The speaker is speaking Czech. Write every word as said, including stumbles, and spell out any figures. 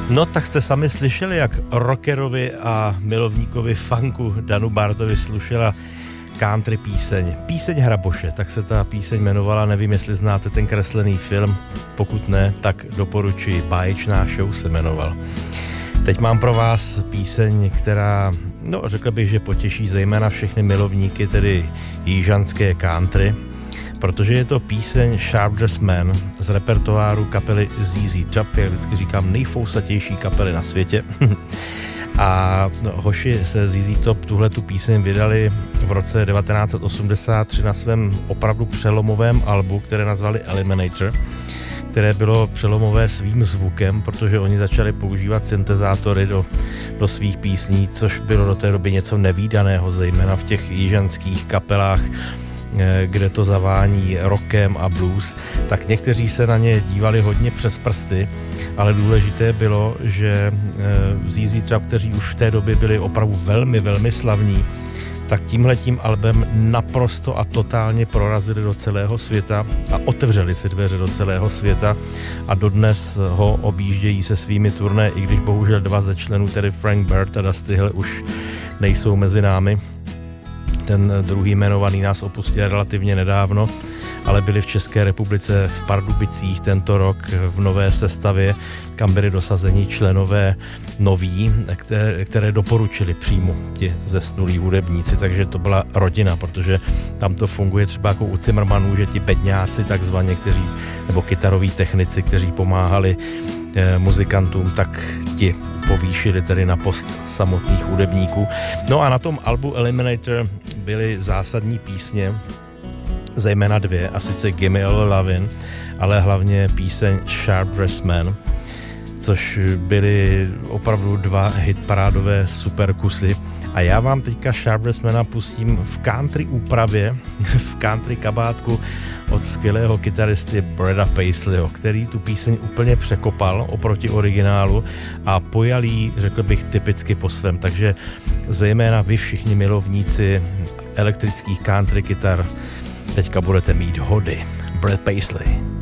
No tak jste sami slyšeli, jak rockerovi a milovníkovi funku Danu Bartovi slušela country píseň. Píseň Hraboše, tak se ta píseň jmenovala, nevím, jestli znáte ten kreslený film, pokud ne, tak doporučuji, Báječná show se jmenoval. Teď mám pro vás píseň, která, no řekl bych, že potěší zejména všechny milovníky, tedy jižanské country, protože je to píseň Sharp Dressed Man z repertoáru kapely Z Z Top, jak vždycky říkám, nejfousatější kapely na světě. A hoši se Z Z Top tuhletu píseň vydali v roce devatenáct set osmdesát tři na svém opravdu přelomovém albu, které nazvali Eliminator, které bylo přelomové svým zvukem, protože oni začali používat syntezátory do, do svých písní, což bylo do té doby něco nevídaného, zejména v těch jižanských kapelách, kde to zavání rockem a blues, tak někteří se na ně dívali hodně přes prsty, ale důležité bylo, že Z Z Top, kteří už v té době byli opravdu velmi, velmi slavní, tak tímhletím albem naprosto a totálně prorazili do celého světa a otevřeli si dveře do celého světa a dodnes ho objíždějí se svými turné, i když bohužel dva ze členů, tedy Frank Bird a Dusty Hill, už nejsou mezi námi. Ten druhý jmenovaný nás opustil relativně nedávno, ale byli v České republice v Pardubicích tento rok v nové sestavě, kam byli dosazení členové noví, které, které doporučili přímo ti zesnulí hudebníci, takže to byla rodina, protože tam to funguje třeba jako u Cimrmanů, že ti bedňáci takzvaně, kteří, nebo kytaroví technici, kteří pomáhali eh, muzikantům, tak ti povýšili tedy na post samotných hudebníků. No a na tom albu Eliminator byly zásadní písně, zejména dvě, a sice Gimme All the Lovin', ale hlavně píseň Sharp Dressed Man, což byly opravdu dva hitparádové superkusy. A já vám teďka Sharp Dressed Mana pustím v country úpravě, v country kabátku od skvělého kytaristy Breda Paisleyho, který tu píseň úplně překopal oproti originálu a pojal jí, řekl bych, typicky po svém. Takže zejména vy všichni milovníci elektrických country kytar teďka budete mít hody. Brad Paisley.